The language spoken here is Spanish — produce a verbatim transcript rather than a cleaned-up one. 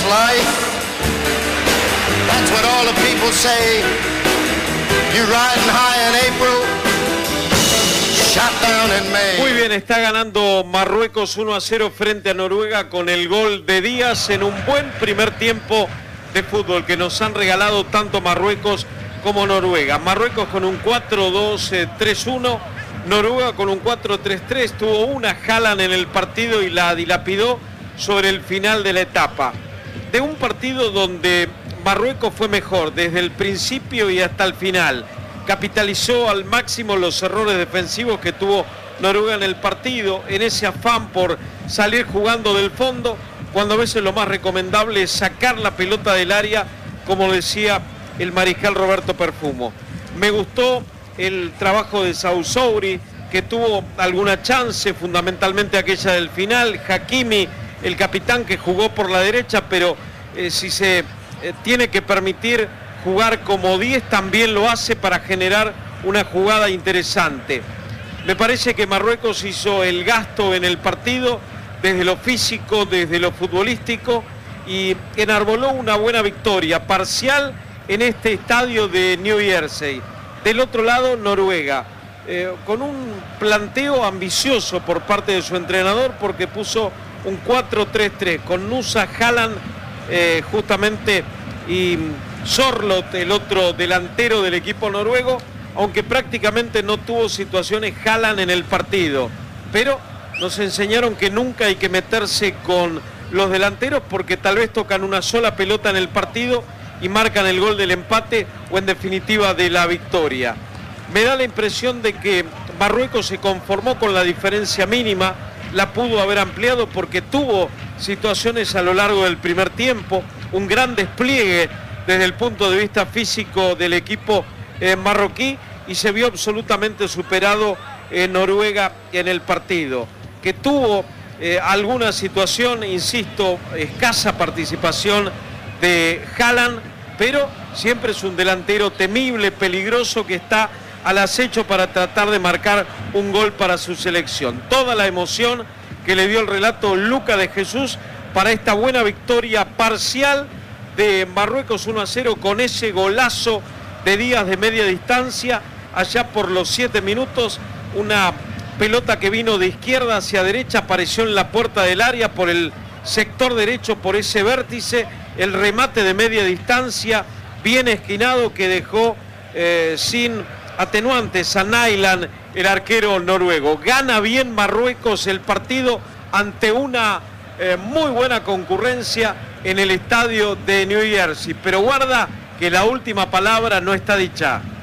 life. That's what all the people say. You're riding high in April, shot down in May. Muy bien, está ganando Marruecos uno a cero frente a Noruega con el gol de Díaz en un buen primer tiempo de fútbol que nos han regalado tanto Marruecos como Noruega. Marruecos con un cuatro dos tres uno, Noruega con un cuatro tres tres, tuvo una Haaland en el partido y la dilapidó sobre el final de la etapa. De un partido donde Marruecos fue mejor desde el principio y hasta el final. Capitalizó al máximo los errores defensivos que tuvo Noruega en el partido, en ese afán por salir jugando del fondo, cuando a veces lo más recomendable es sacar la pelota del área, como decía el mariscal Roberto Perfumo. Me gustó el trabajo de Saouzsouri, que tuvo alguna chance, fundamentalmente aquella del final. Hakimi, el capitán, que jugó por la derecha, pero eh, si se eh, tiene que permitir jugar como diez, también lo hace para generar una jugada interesante. Me parece que Marruecos hizo el gasto en el partido, desde lo físico, desde lo futbolístico, y enarboló una buena victoria parcial en este estadio de New Jersey. Del otro lado, Noruega, eh, con un planteo ambicioso por parte de su entrenador, porque puso un cuatro tres tres con Nusa, Haaland, eh, justamente, y Sorloth, el otro delantero del equipo noruego, aunque prácticamente no tuvo situaciones Haaland en el partido. Pero nos enseñaron que nunca hay que meterse con los delanteros, porque tal vez tocan una sola pelota en el partido y marcan el gol del empate o en definitiva de la victoria. Me da la impresión de que Marruecos se conformó con la diferencia mínima, la pudo haber ampliado porque tuvo situaciones a lo largo del primer tiempo, un gran despliegue desde el punto de vista físico del equipo eh, marroquí, y se vio absolutamente superado en Noruega en el partido, que tuvo eh, alguna situación, insisto, escasa participación de Haaland, pero siempre es un delantero temible, peligroso, que está al acecho para tratar de marcar un gol para su selección. Toda la emoción que le dio el relato Luca de Jesús para esta buena victoria parcial de Marruecos uno a cero, con ese golazo de Díaz de media distancia, allá por los siete minutos, una pelota que vino de izquierda hacia derecha, apareció en la puerta del área por el sector derecho, por ese vértice, el remate de media distancia, bien esquinado, que dejó eh, sin atenuantes a Nainggolan, el arquero noruego. Gana bien Marruecos el partido ante una eh, muy buena concurrencia en el estadio de New Jersey, pero guarda que la última palabra no está dicha.